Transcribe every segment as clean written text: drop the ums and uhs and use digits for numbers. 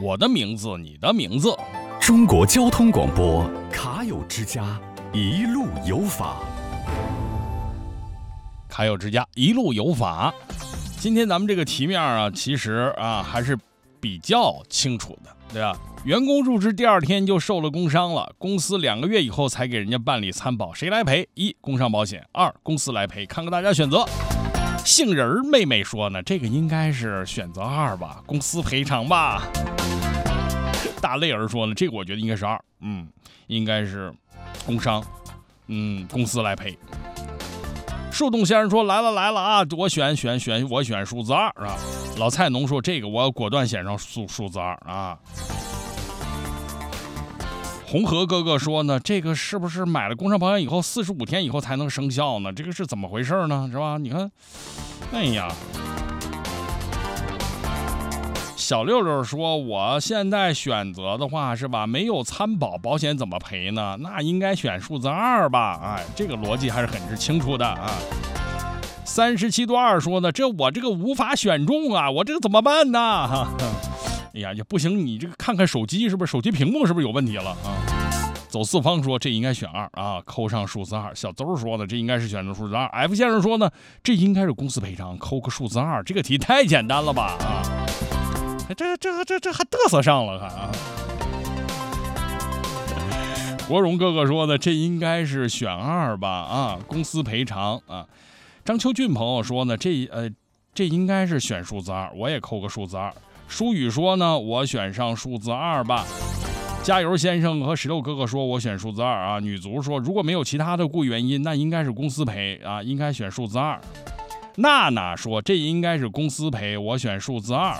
我的名字，你的名字。 中国交通广播卡友之家，一路有法。 卡友之家，一路有法。今天咱们这个题面啊，其实啊还是比较清楚的，对吧？员工入职第2天就受了工伤了，公司2个月以后才给人家办理参保，谁来赔？1. 工伤保险，2. 公司来赔，看看大家选择。杏仁妹妹说呢，这个应该是选择2吧，公司赔偿吧。大泪儿说呢，这个我觉得应该是2，应该是工伤，公司来赔。树洞先生说来了啊，我选数字2啊。老菜农说这个我果断选上数字2啊。红河哥哥说呢，这个是不是买了工伤保险以后45天以后才能生效呢？这个是怎么回事呢？是吧？你看，哎呀。小六六说，我现在选择的话是吧，没有参保保险怎么赔呢？那应该选数字2吧。哎，这个逻辑还是很是清楚的啊。37度2说呢，我这个无法选中啊，我这个怎么办呢？哎呀，也不行，你这个看看手机是不是手机屏幕是不是有问题了啊？走四方说这应该选2啊，扣上数字2。小邹说呢，这应该是选择数字2。F 先生说呢，这应该是公司赔偿，扣个数字2。这个题太简单了吧啊！这还嘚瑟上了，看啊！国荣哥哥说的，这应该是选2吧啊，公司赔偿啊。张秋俊朋友说呢，这应该是选数字2，我也扣个数字2。舒宇说呢，我选上数字2吧。加油先生和石榴哥哥说，我选数字2啊。女足说，如果没有其他的故意原因，那应该是公司赔啊，应该选数字2。娜娜说，这应该是公司赔，我选数字2。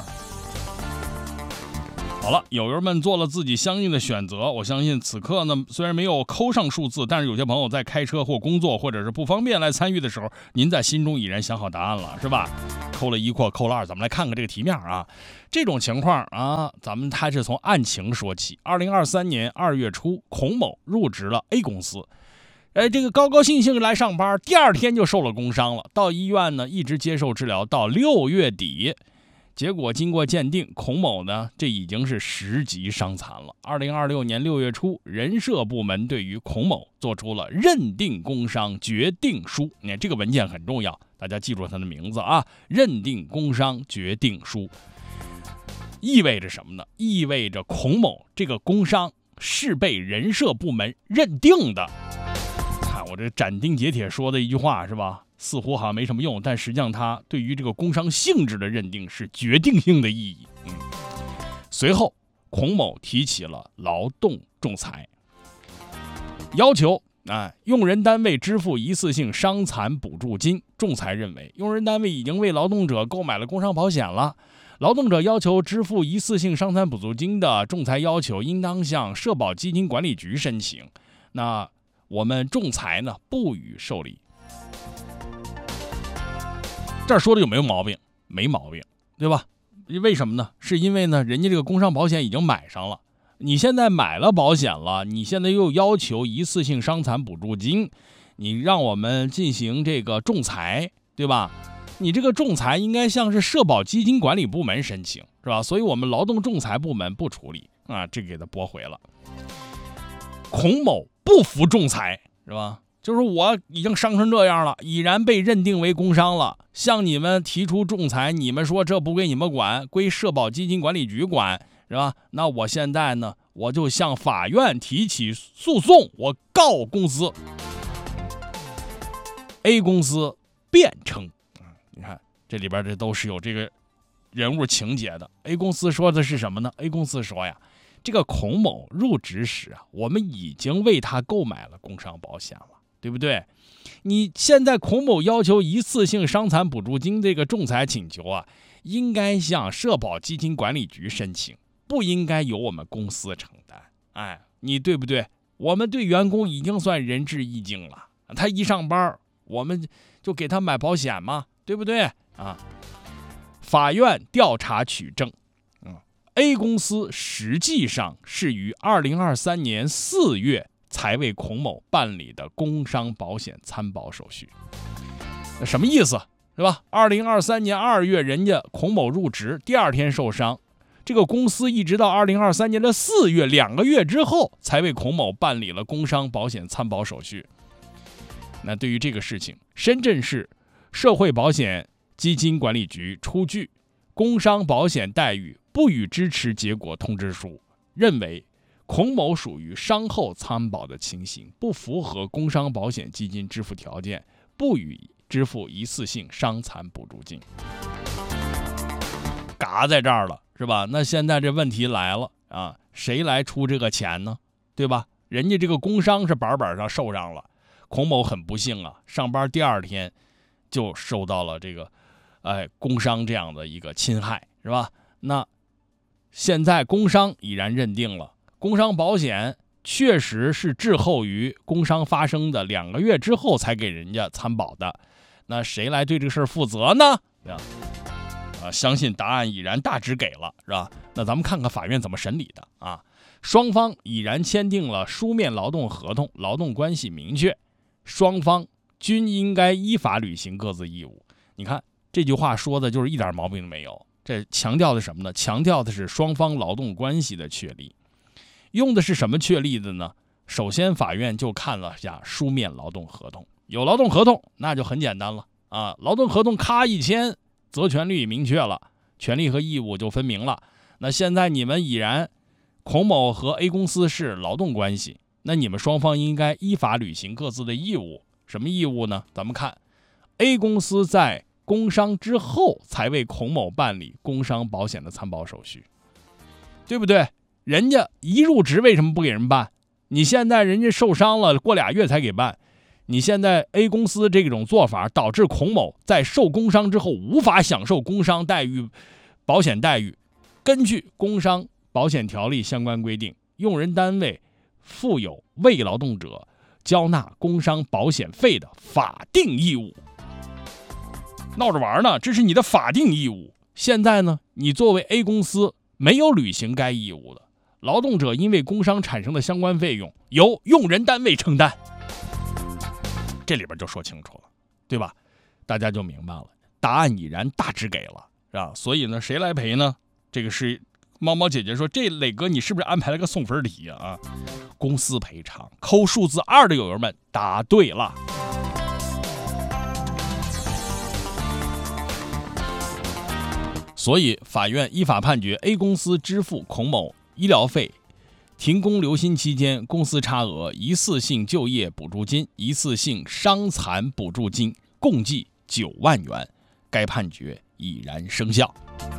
好了，友友们做了自己相应的选择。我相信此刻呢，虽然没有扣上数字，但是有些朋友在开车或工作或者是不方便来参与的时候，您在心中已然想好答案了，是吧？扣了1或扣了2，咱们来看看这个题面啊。这种情况啊，咱们还是从案情说起。2023年2月初，孔某入职了 A 公司，这个高高兴兴来上班，第2天就受了工伤了，到医院呢一直接受治疗到6月底。结果经过鉴定，孔某呢，这已经是10级伤残了。2026年6月初，人社部门对于孔某做出了认定工伤决定书。你看这个文件很重要，大家记住他的名字啊，认定工伤决定书。意味着什么呢？意味着孔某这个工伤是被人社部门认定的。看我这斩钉截铁说的一句话是吧？似乎好像没什么用，但实际上它对于这个工伤性质的认定是决定性的意义。随后，孔某提起了劳动仲裁，要求用人单位支付一次性伤残补助金。仲裁认为，用人单位已经为劳动者购买了工伤保险了，劳动者要求支付一次性伤残补助金的仲裁要求应当向社保基金管理局申请。那我们仲裁呢不予受理。这儿说的有没有毛病？没毛病，对吧？为什么呢？是因为呢，人家这个工伤保险已经买上了，你现在买了保险了，你现在又要求一次性伤残补助金，你让我们进行这个仲裁，对吧？你这个仲裁应该向是社保基金管理部门申请，是吧？所以我们劳动仲裁部门不处理啊，这个给他驳回了。孔某不服仲裁，是吧？就是我已经伤成这样了，已然被认定为工伤了，向你们提出仲裁，你们说这不归你们管，归社保基金管理局管，是吧？那我现在呢，我就向法院提起诉讼，我告公司。A 公司辩称，你看这里边这都是有这个人物情节的。A 公司说的是什么呢？ A 公司说呀，这个孔某入职时啊，我们已经为他购买了工伤保险了，对不对？你现在孔某要求一次性伤残补助金这个仲裁请求啊，应该向社保基金管理局申请，不应该由我们公司承担。你对不对？我们对员工已经算仁至义尽了，他一上班我们就给他买保险嘛，对不对啊？法院调查取证，A 公司实际上是于2023年4月才为孔某办理的工伤保险参保手续。那什么意思是吧？2023年2月人家孔某入职，第2天受伤， 这个公司一直到2023年的4月2个月之后，才为孔某办理了工伤保险参保手续。那对于这个事情，深圳市社会保险基金管理局出具工伤保险待遇不予支持结果通知书，认为孔某属于伤后参保的情形，不符合工伤保险基金支付条件，不予支付一次性伤残补助金。嘎在这儿了，是吧？那现在这问题来了啊，谁来出这个钱呢？对吧？人家这个工伤是板上受上了，孔某很不幸啊，上班第2天就受到了这个工伤这样的一个侵害，是吧？那现在工伤已然认定了，工伤保险确实是滞后于工伤发生的2个月之后才给人家参保的，那谁来对这个事儿负责呢？相信答案已然大致给了，是吧？那咱们看看法院怎么审理的啊。双方已然签订了书面劳动合同，劳动关系明确，双方均应该依法履行各自义务。你看这句话说的就是一点毛病都没有，这强调的什么呢？强调的是双方劳动关系的确立。用的是什么确立的呢？首先法院就看了下书面劳动合同，有劳动合同那就很简单了啊，劳动合同咔一签，责权利明确了，权利和义务就分明了。那现在你们已然孔某和 A 公司是劳动关系，那你们双方应该依法履行各自的义务。什么义务呢？咱们看 A 公司在工伤之后才为孔某办理工伤保险的参保手续，对不对？人家一入职为什么不给人办？你现在人家受伤了，过2月才给办。你现在 A 公司这种做法，导致孔某在受工伤之后无法享受工伤待遇、保险待遇。根据工伤保险条例相关规定，用人单位负有为劳动者交纳工伤保险费的法定义务。闹着玩呢，这是你的法定义务。现在呢，你作为 A 公司没有履行该义务的，劳动者因为工伤产生的相关费用由用人单位承担。这里边就说清楚了，对吧？大家就明白了，答案已然大致给了，是吧？所以呢，谁来赔呢？这个是猫猫姐姐说，这磊哥你是不是安排了个送分题啊？公司赔偿，扣数字2的友友们答对了。所以法院依法判决 A 公司支付孔某医疗费、停工留薪期间公司差额、一次性就业补助金、一次性伤残补助金共计9万元，该判决已然生效。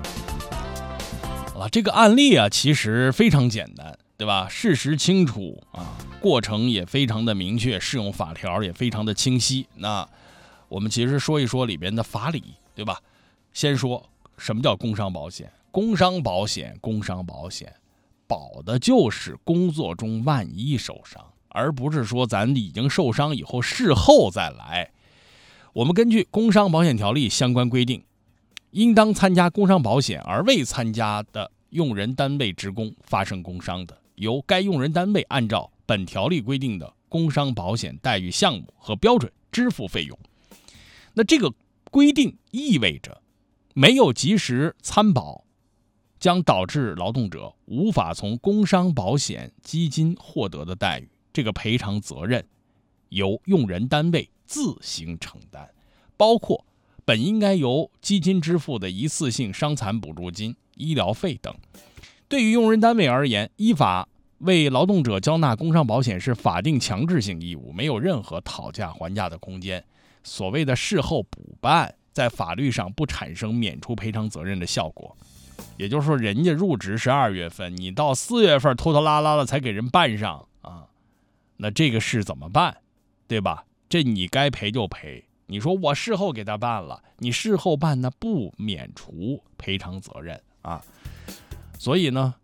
这个案例啊，其实非常简单，对吧？事实清楚啊，过程也非常的明确，适用法条也非常的清晰。那我们其实说一说里边的法理，对吧？先说什么叫工伤保险？工伤保险保的就是工作中万一受伤，而不是说咱已经受伤以后事后再来。我们根据工伤保险条例相关规定，应当参加工伤保险而未参加的用人单位职工发生工伤的，由该用人单位按照本条例规定的工伤保险待遇项目和标准支付费用。那这个规定意味着没有及时参保，将导致劳动者无法从工伤保险基金获得的待遇，这个赔偿责任由用人单位自行承担，包括本应该由基金支付的一次性伤残补助金、医疗费等。对于用人单位而言，依法为劳动者交纳工伤保险是法定强制性义务，没有任何讨价还价的空间。所谓的事后补办，在法律上不产生免除赔偿责任的效果。也就是说，人家入职是2月份，你到4月份拖拖拉拉的才给人办上啊，那这个事怎么办？对吧？这你该赔就赔。你说我事后给他办了，你事后办那不免除赔偿责任啊。所以呢，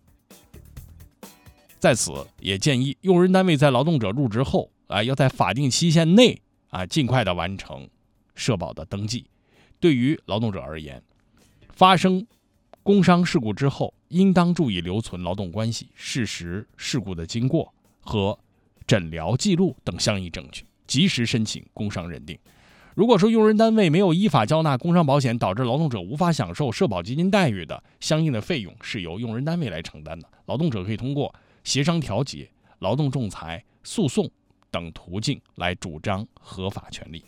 在此也建议用人单位在劳动者入职后要在法定期限内尽快的完成社保的登记。对于劳动者而言，发生工伤事故之后，应当注意留存劳动关系、事实事故的经过和诊疗记录等相应证据，及时申请工伤认定。 如果说用人单位没有依法交纳工伤保险，导致劳动者无法享受社保基金待遇的，相应的费用是由用人单位来承担的。劳动者可以通过协商调解、劳动仲裁、诉讼等途径来主张合法权利。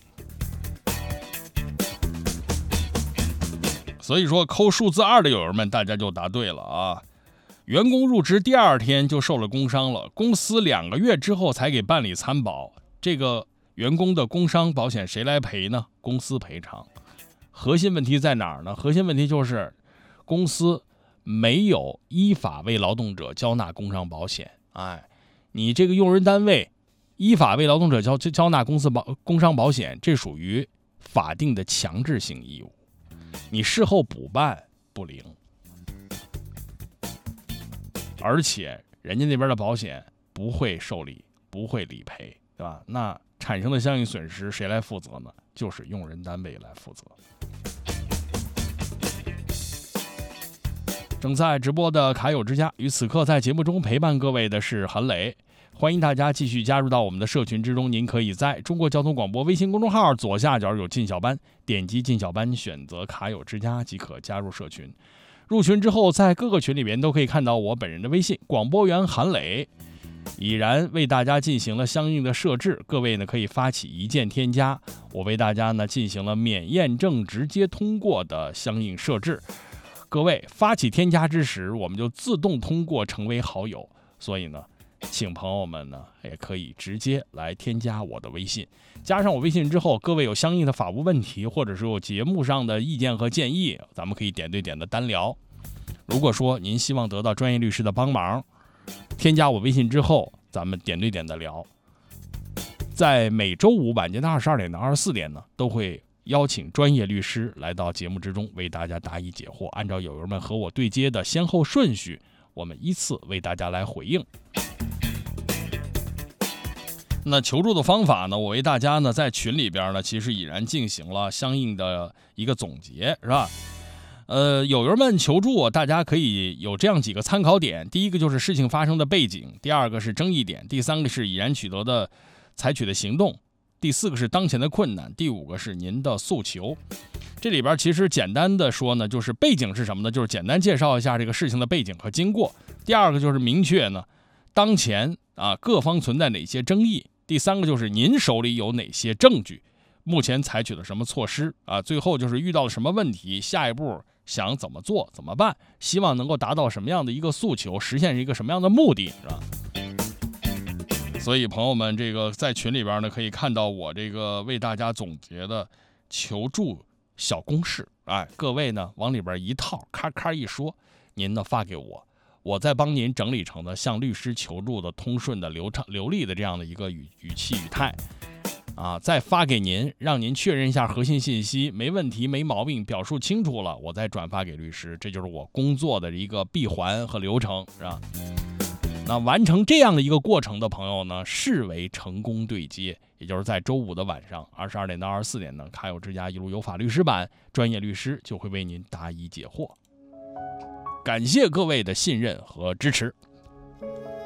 所以说扣数字2的友人们，大家就答对了啊！员工入职第2天就受了工伤了，公司2个月之后才给办理参保，这个员工的工伤保险谁来赔呢？公司赔偿。核心问题在哪儿呢？核心问题就是公司没有依法为劳动者交纳工伤保险。你这个用人单位依法为劳动者交纳工伤保险，这属于法定的强制性义务，你事后补办不灵，而且人家那边的保险不会受理，不会理赔，对吧？那产生的相应损失谁来负责呢？就是用人单位来负责。正在直播的卡友之家，与此刻在节目中陪伴各位的是韩磊，欢迎大家继续加入到我们的社群之中。您可以在中国交通广播微信公众号左下角有进小班，点击进小班，选择卡友之家即可加入社群。入群之后，在各个群里边都可以看到我本人的微信广播员韩磊，已然为大家进行了相应的设置，各位呢可以发起一键添加，我为大家呢进行了免验证直接通过的相应设置。各位发起添加之时，我们就自动通过成为好友，所以呢请朋友们呢也可以直接来添加我的微信。加上我微信之后，各位有相应的法务问题，或者是有节目上的意见和建议，咱们可以点对点的单聊。如果说您希望得到专业律师的帮忙，添加我微信之后，咱们点对点的聊。在每周五晚间的22点到24点呢，都会邀请专业律师来到节目之中，为大家答疑解惑，按照友友们和我对接的先后顺序，我们依次为大家来回应。那求助的方法呢，我为大家呢在群里边呢，其实已然进行了相应的一个总结，是吧？友友们求助，大家可以有这样几个参考点：第一个就是事情发生的背景，第二个是争议点，第三个是已然采取的行动，第四个是当前的困难，第五个是您的诉求。这里边其实简单的说呢，就是背景是什么呢？就是简单介绍一下这个事情的背景和经过。第二个就是明确呢，当前各方存在哪些争议。第三个就是您手里有哪些证据，目前采取了什么措施最后就是遇到了什么问题，下一步想怎么做怎么办，希望能够达到什么样的一个诉求，实现一个什么样的目的，是吧？所以朋友们，这个在群里边呢，可以看到我这个为大家总结的求助小公式，各位呢往里边一套，咔咔一说，您呢发给我，我再帮您整理成的向律师求助的通顺的流畅流利的这样的一个语气语态再发给您，让您确认一下核心信息，没问题没毛病，表述清楚了，我再转发给律师，这就是我工作的一个闭环和流程，是吧？那完成这样的一个过程的朋友呢，视为成功对接，也就是在周五的晚上22点到24点呢，卡友之家一路有法律师版，专业律师就会为您答疑解惑。感谢各位的信任和支持。